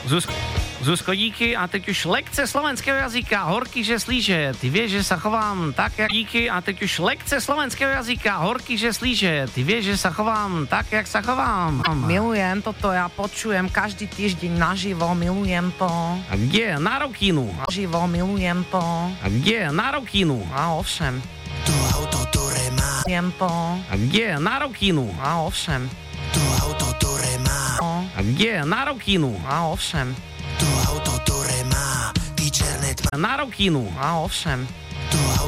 Zuzko, díky a teď už lekce slovenského jazyka, horky, že slíže, ty vieš, že sa chovám tak, jak díky a teď už lekce slovenského jazyka, horky, že slíže, ty vieš, že sa chovám tak, jak sa chovám. Milujem toto, ja počujem každý týždeň naživo, milujem to. A kde? Na Rokínu. Naživo, milujem to. A kde? Na Rokínu. A ovšem. To auto, ktoré má. Milujem to. A kde? Na Rokínu. A ovšem. To auto, ktoré má. A kde? Na Rokínu. A ovšem. To auto, ktoré má. Ty černé tma. Na Rokínu. A ovšem. To auto,